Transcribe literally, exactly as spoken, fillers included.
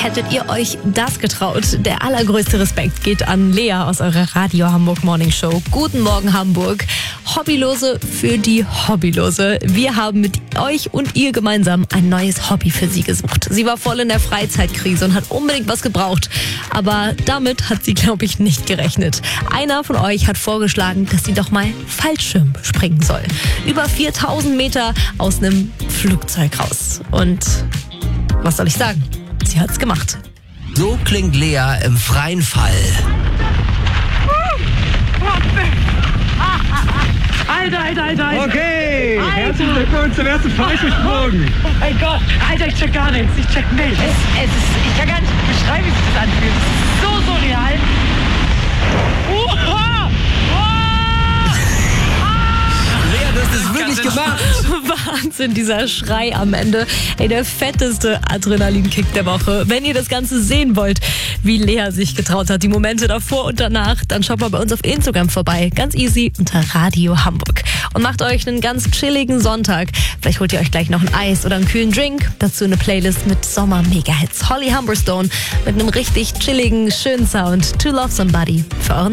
Hättet ihr euch das getraut? Der allergrößte Respekt geht an Lea aus eurer Radio Hamburg Morning Show. Guten Morgen Hamburg. Hobbylose für die Hobbylose. Wir haben mit euch und ihr gemeinsam ein neues Hobby für sie gesucht. Sie war voll in der Freizeitkrise und hat unbedingt was gebraucht. Aber damit hat sie, glaube ich, nicht gerechnet. Einer von euch hat vorgeschlagen, dass sie doch mal Fallschirm springen soll. Über viertausend Meter aus einem Flugzeug raus. Und was soll ich sagen? Sie hat's gemacht. So klingt Lea im freien Fall. Alter, Alter, Alter, Alter. Okay, Alter. herzlichen Glückwunsch zum ersten Fallschirmsprung. Oh mein Gott, Alter, ich check gar nichts, ich check nichts. Es, es ist, ich kann gar nicht beschreiben, wie sich das anfühlt. Es ist so surreal. Oha! Lea, du hast es wirklich gemacht. Wahnsinn, dieser Schrei am Ende. Ey, der fetteste Adrenalinkick der Woche. Wenn ihr das Ganze sehen wollt, wie Lea sich getraut hat, die Momente davor und danach, dann schaut mal bei uns auf Instagram vorbei. Ganz easy unter Radio Hamburg. Und macht euch einen ganz chilligen Sonntag. Vielleicht holt ihr euch gleich noch ein Eis oder einen kühlen Drink. Dazu eine Playlist mit Sommer-Mega-Hits. Holly Humberstone mit einem richtig chilligen, schönen Sound. To Love Somebody für euren